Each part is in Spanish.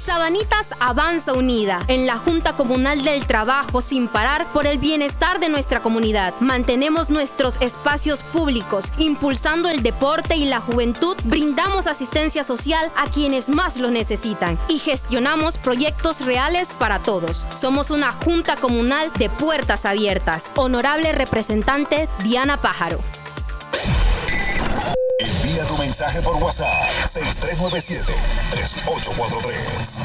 Sabanitas avanza unida en la Junta Comunal del Trabajo sin parar por el bienestar de nuestra comunidad. Mantenemos nuestros espacios públicos, impulsando el deporte y la juventud, brindamos asistencia social a quienes más lo necesitan y gestionamos proyectos reales para todos. Somos una Junta Comunal de puertas abiertas. Honorable representante Diana Pájaro. Envía tu mensaje por WhatsApp 6397-3843.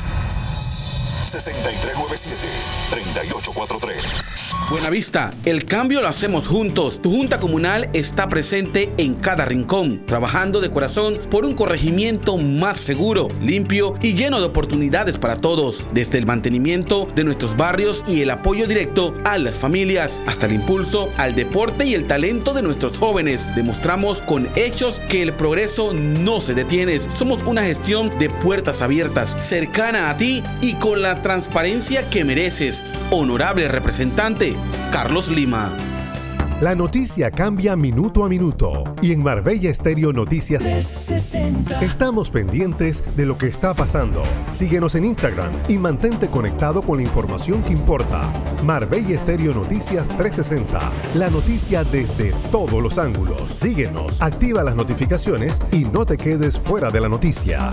6397-3843. Buenavista, el cambio lo hacemos juntos. Tu Junta Comunal está presente en cada rincón, trabajando de corazón por un corregimiento más seguro, limpio y lleno de oportunidades para todos. Desde el mantenimiento de nuestros barrios y el apoyo directo a las familias, hasta el impulso al deporte y el talento de nuestros jóvenes. Demostramos con hechos que el progreso no se detiene. Somos una gestión de puertas abiertas, cercana a ti y con la transparencia que mereces. Honorable representante Carlos Lima. La noticia cambia minuto a minuto y en Marbella Estéreo Noticias 360 estamos pendientes de lo que está pasando. Síguenos en Instagram y mantente conectado con la información que importa. Marbella Estéreo Noticias 360, la noticia desde todos los ángulos. Síguenos, activa las notificaciones y no te quedes fuera de la noticia.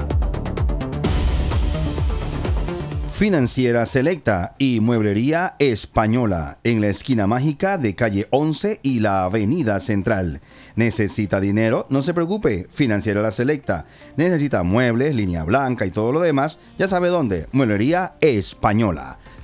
Financiera Selecta y Mueblería Española, en la esquina mágica de calle 11 y la avenida Central. ¿Necesita dinero? No se preocupe, Financiera La Selecta. ¿Necesita muebles, línea blanca y todo lo demás? Ya sabe dónde, Mueblería Española.